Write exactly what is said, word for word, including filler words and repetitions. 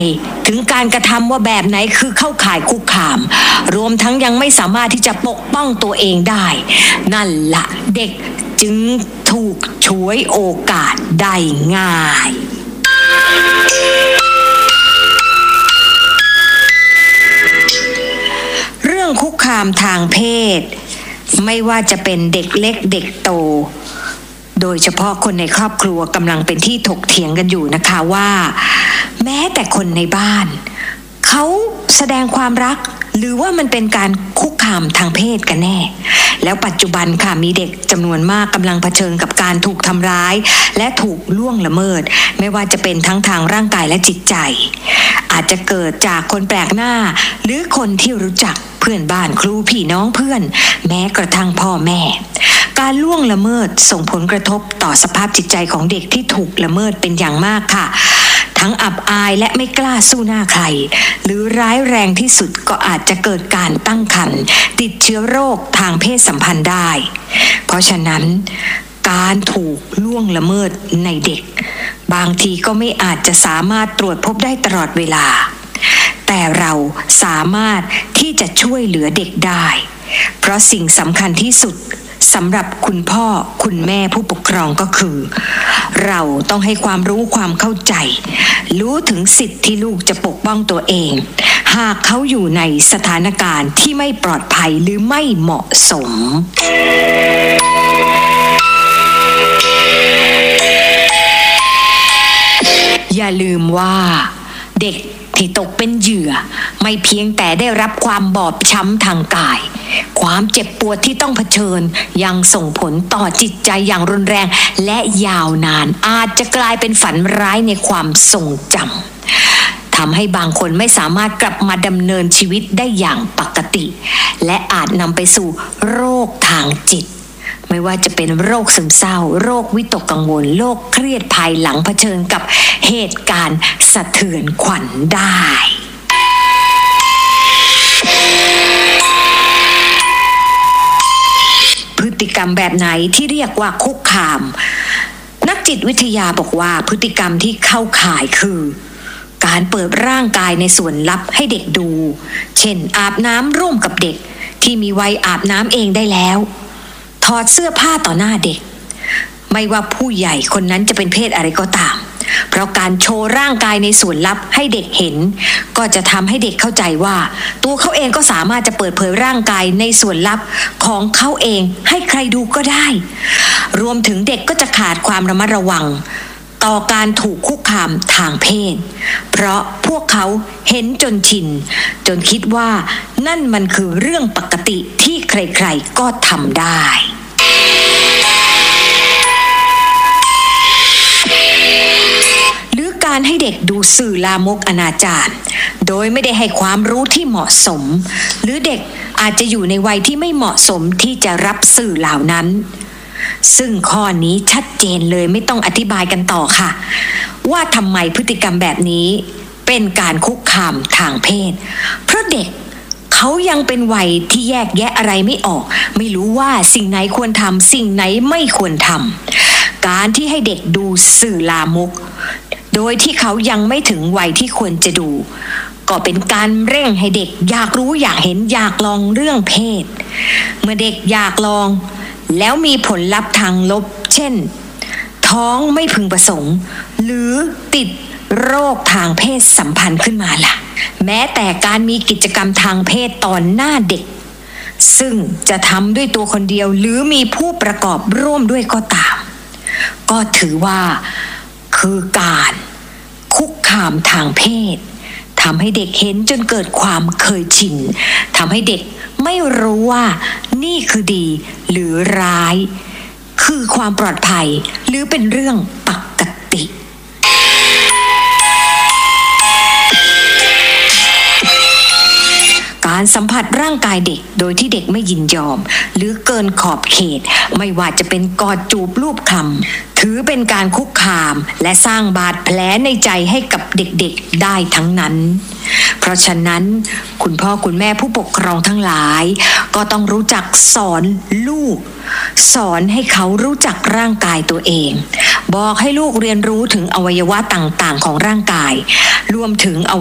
ถึงการกระทำว่าแบบไหนคือเข้าข่ายคุกคามรวมทั้งยังไม่สามารถที่จะปกป้องตัวเองได้นั่นละเด็กจึงถูกฉวยโอกาสได้ง่ายเรื่องคุกคามทางเพศไม่ว่าจะเป็นเด็กเล็กเด็กโตโดยเฉพาะคนในครอบครัวกำลังเป็นที่ถกเถียงกันอยู่นะคะว่าแม้แต่คนในบ้านเขาแสดงความรักหรือว่ามันเป็นการคุกคามทางเพศกันแน่แล้วปัจจุบันค่ะมีเด็กจำนวนมากกำลังเผชิญกับการถูกทำร้ายและถูกล่วงละเมิดไม่ว่าจะเป็นทั้งทางร่างกายและจิตใจอาจจะเกิดจากคนแปลกหน้าหรือคนที่รู้จักเพื่อนบ้านครูพี่น้องเพื่อนแม้กระทั่งพ่อแม่การล่วงละเมิดส่งผลกระทบต่อสภาพจิตใจของเด็กที่ถูกละเมิดเป็นอย่างมากค่ะทั้งอับอายและไม่กล้าสู้หน้าใครหรือร้ายแรงที่สุดก็อาจจะเกิดการตั้งครรภ์ติดเชื้อโรคทางเพศสัมพันธ์ได้เพราะฉะนั้นการถูกล่วงละเมิดในเด็กบางทีก็ไม่อาจจะสามารถตรวจพบได้ตลอดเวลาแต่เราสามารถที่จะช่วยเหลือเด็กได้เพราะสิ่งสำคัญที่สุดสำหรับคุณพ่อคุณแม่ผู้ปกครองก็คือเราต้องให้ความรู้ความเข้าใจรู้ถึงสิทธิ์ที่ลูกจะปกป้องตัวเองหากเขาอยู่ในสถานการณ์ที่ไม่ปลอดภัยหรือไม่เหมาะสมอย่าลืมว่าเด็กที่ตกเป็นเหยื่อไม่เพียงแต่ได้รับความบอบช้ำทางกายความเจ็บปวดที่ต้องเผชิญยังส่งผลต่อจิตใจอย่างรุนแรงและยาวนานอาจจะกลายเป็นฝันร้ายในความทรงจำทำให้บางคนไม่สามารถกลับมาดำเนินชีวิตได้อย่างปกติและอาจนำไปสู่โรคทางจิตไม่ว่าจะเป็นโรคซึมเศร้าโรควิตกกังวลโรคเครียดภายหลังเผชิญกับเหตุการณ์สะเทือนขวัญได้พฤติกรรมแบบไหนที่เรียกว่าคุกคามนักจิตวิทยาบอกว่าพฤติกรรมที่เข้าข่ายคือการเปิดร่างกายในส่วนลับให้เด็กดูเช่นอาบน้ำร่วมกับเด็กที่มีวัยอาบน้ำเองได้แล้วถอดเสื้อผ้าต่อหน้าเด็กไม่ว่าผู้ใหญ่คนนั้นจะเป็นเพศอะไรก็ตามเพราะการโชว์ร่างกายในส่วนลับให้เด็กเห็นก็จะทำให้เด็กเข้าใจว่าตัวเขาเองก็สามารถจะเปิดเผยร่างกายในส่วนลับของเขาเองให้ใครดูก็ได้รวมถึงเด็กก็จะขาดความระมัดระวังต่อการถูกคุกคามทางเพศเพราะพวกเขาเห็นจนชินจนคิดว่านั่นมันคือเรื่องปกติที่ใครๆก็ทำได้หรือการให้เด็กดูสื่อลามกอนาจารโดยไม่ได้ให้ความรู้ที่เหมาะสมหรือเด็กอาจจะอยู่ในวัยที่ไม่เหมาะสมที่จะรับสื่อเหล่านั้นซึ่งข้อนี้ชัดเจนเลยไม่ต้องอธิบายกันต่อค่ะว่าทำไมพฤติกรรมแบบนี้เป็นการคุกคามทางเพศเพราะเด็กเขายังเป็นวัยที่แยกแยะอะไรไม่ออกไม่รู้ว่าสิ่งไหนควรทำสิ่งไหนไม่ควรทำการที่ให้เด็กดูสื่อลามกโดยที่เขายังไม่ถึงวัยที่ควรจะดูก็เป็นการเร่งให้เด็กอยากรู้อยากเห็นอยากลองเรื่องเพศเมื่อเด็กอยากลองแล้วมีผลลัพธ์ทางลบเช่นท้องไม่พึงประสงค์หรือติดโรคทางเพศสัมพันธ์ขึ้นมาล่ะแม้แต่การมีกิจกรรมทางเพศตอนหน้าเด็กซึ่งจะทำด้วยตัวคนเดียวหรือมีผู้ประกอบร่วมด้วยก็ตามก็ถือว่าคือการคุกคามทางเพศทำให้เด็กเห็นจนเกิดความเคยชินทำให้เด็กไม่รู้ว่านี่คือดีหรือร้ายคือความปลอดภัยหรือเป็นเรื่องปกติ การสัมผัสร่างกายเด็กโดยที่เด็กไม่ยินยอมหรือเกินขอบเขตไม่ว่าจะเป็นกอดจูบลูบคำถือเป็นการคุกคามและสร้างบาดแผลในใจให้กับเด็กๆได้ทั้งนั้นเพราะฉะนั้นคุณพ่อคุณแม่ผู้ปกครองทั้งหลายก็ต้องรู้จักสอนลูกสอนให้เขารู้จักร่างกายตัวเองบอกให้ลูกเรียนรู้ถึงอวัยวะต่างๆของร่างกายรวมถึง